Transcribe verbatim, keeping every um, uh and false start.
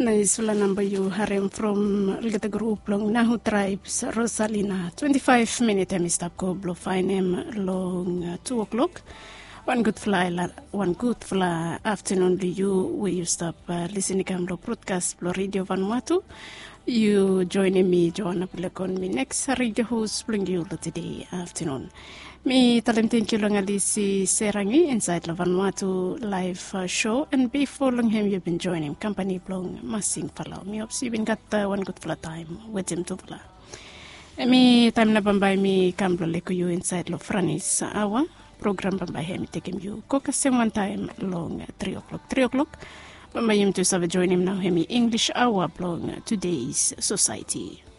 Naisula number you harem from Rigata group long Nahu tribes Rosalina. twenty-five minute em stop go blow fine em long uh, two o'clock. One good fly la, one good fly afternoon to you where you stop uh, listening to the broadcast blow radio Vanuatu. You joining me Joanna Pilakon me next radio host bring you today afternoon. Me talentin kilong si Serangi inside la Vanuatu live uh, show and before long him you've been joining company blong masing follow me ups you've been got uh, one good fla time with him to fla. Me time na bambay me kamblo leko you inside lo franis hour program bambay him take him you cook same one time long three o'clock three o'clock bambay him to serve join him now him English hour blong today's society.